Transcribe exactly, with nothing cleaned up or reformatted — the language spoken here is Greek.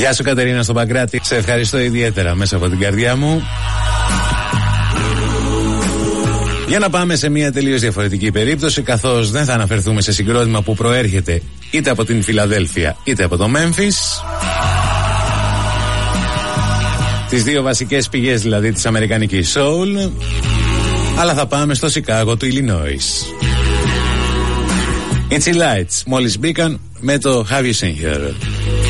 Γεια σου Κατερίνα στον Παγκράτη. Σε ευχαριστώ ιδιαίτερα μέσα από την καρδιά μου. Για να πάμε σε μια τελείως διαφορετική περίπτωση, καθώς δεν θα αναφερθούμε σε συγκρότημα που προέρχεται είτε από την Φιλαδέλφια είτε από το Μέμφις, τις δύο βασικές πηγές δηλαδή της αμερικανικής soul, αλλά θα πάμε στο Σικάγο του Illinois. It's Lights, μόλις μπήκαν με το Have You Seen Her.